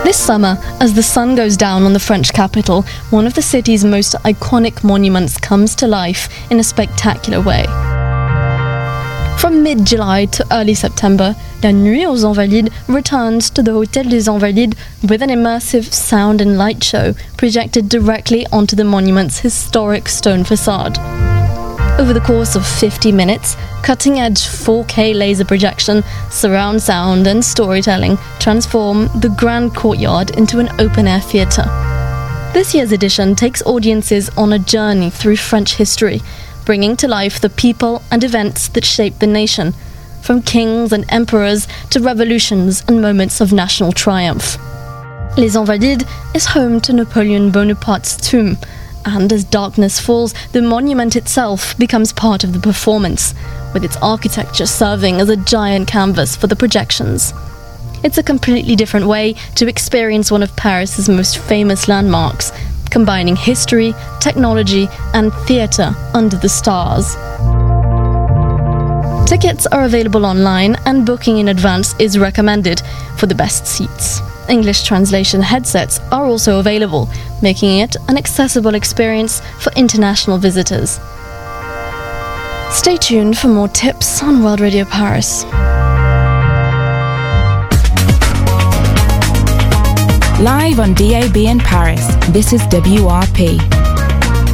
This summer, as the sun goes down on the French capital, one of the city's most iconic monuments comes to life in a spectacular way. From mid-July to early September, La Nuit aux Invalides returns to the Hôtel des Invalides with an immersive sound and light show projected directly onto the monument's historic stone facade. Over the course of 50 minutes, cutting-edge 4K laser projection, surround sound and storytelling transform the grand courtyard into an open-air theatre. This year's edition takes audiences on a journey through French history, bringing to life the people and events that shaped the nation, from kings and emperors to revolutions and moments of national triumph. Les Invalides is home to Napoleon Bonaparte's tomb, and as darkness falls, the monument itself becomes part of the performance, with its architecture serving as a giant canvas for the projections. It's a completely different way to experience one of Paris's most famous landmarks, combining history, technology, and theatre under the stars. Tickets are available online, and booking in advance is recommended for the best seats. English translation headsets are also available, making it an accessible experience for international visitors. Stay tuned for more tips on World Radio Paris. Live on DAB in Paris, this is WRP.